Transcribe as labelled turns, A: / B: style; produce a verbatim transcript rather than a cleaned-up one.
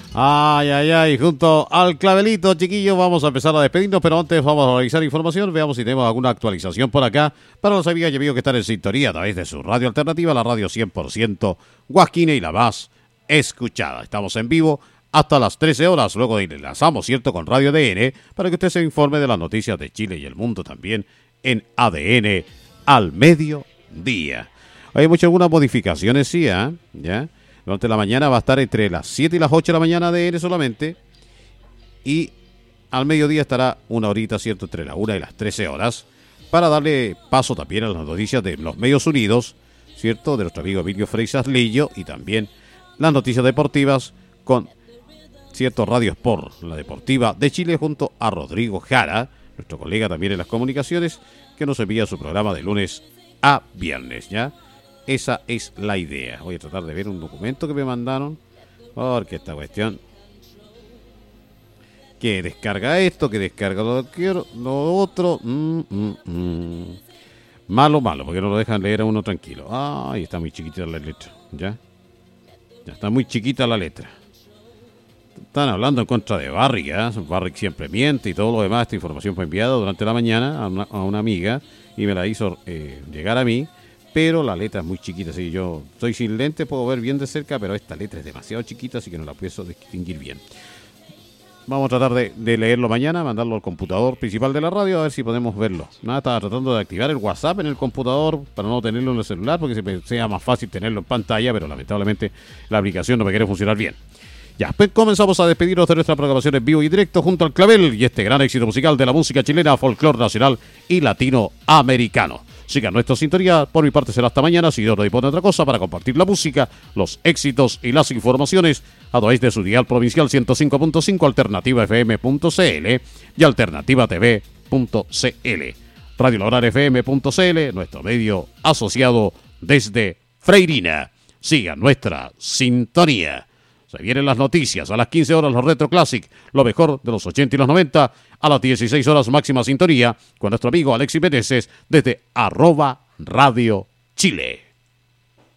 A: Ay, ay, ay, junto al clavelito, chiquillos, vamos a empezar a despedirnos, pero antes vamos a revisar información, veamos si tenemos alguna actualización por acá, para los amigos y amigos que están en sintonía a través de su radio alternativa, la radio cien por ciento Huasquine y la más escuchada. Estamos en vivo hasta las trece horas, luego de enlazamos, ¿cierto?, con Radio A D N, para que usted se informe de las noticias de Chile y el mundo también en A D N al mediodía. Hay muchas algunas modificaciones, sí, ¿eh? ¿Ya? Durante la mañana va a estar entre las siete y las ocho de la mañana A D N solamente. Y al mediodía estará una horita, ¿cierto?, entre la una y las trece horas. Para darle paso también a las noticias de los medios unidos, ¿cierto?, de nuestro amigo Emilio Freixas Lillo. Y también las noticias deportivas con, ¿cierto?, Radio Sport, la deportiva de Chile, junto a Rodrigo Jara, nuestro colega también en las comunicaciones, que nos envía su programa de lunes a viernes, ¿ya? Esa es la idea. Voy a tratar de ver un documento que me mandaron, porque esta cuestión que descarga esto, que descarga lo, quiero, lo otro, mm, mm, mm. malo, malo, porque no lo dejan leer a uno tranquilo. Ay, está muy chiquita la letra, ¿ya? Ya está muy chiquita la letra. Están hablando en contra de Barrick, ¿eh? Barrick siempre miente y todo lo demás. Esta información fue enviada durante la mañana a una, a una amiga y me la hizo eh, llegar a mí. Pero la letra es muy chiquita, así yo estoy sin lente, puedo ver bien de cerca, pero esta letra es demasiado chiquita, así que no la puedo distinguir bien. Vamos a tratar de, de leerlo mañana, mandarlo al computador principal de la radio, a ver si podemos verlo. Nada, estaba tratando de activar el WhatsApp en el computador para no tenerlo en el celular, porque sea más fácil tenerlo en pantalla, pero lamentablemente la aplicación no me quiere funcionar bien. Ya, pues comenzamos a despedirnos de nuestra programación en vivo y directo junto al clavel y este gran éxito musical de la música chilena, folclor nacional y latinoamericano. Sigan nuestra sintonía, por mi parte será hasta mañana, si Dios no dispone otra cosa, para compartir la música, los éxitos y las informaciones a través de su dial provincial ciento cinco punto cinco, alternativa f m punto c l y alternativa t v punto c l. Radio Lograr f m punto c l, nuestro medio asociado desde Freirina. Sigan nuestra sintonía. Se vienen las noticias, a las quince horas los Retro Classic, lo mejor de los ochenta y los noventa, a las dieciséis horas máxima sintonía, con nuestro amigo Alexis Meneses desde arroba Radio Chile.